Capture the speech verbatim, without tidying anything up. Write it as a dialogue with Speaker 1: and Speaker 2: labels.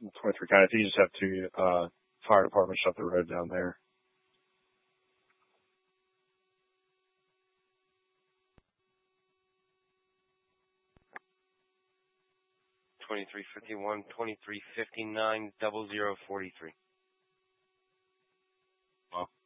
Speaker 1: twenty-three County. I think you just have to uh, fire department shut the road down there.
Speaker 2: twenty-three fifty-one, twenty-three fifty-nine, double zero forty-three.
Speaker 1: Well.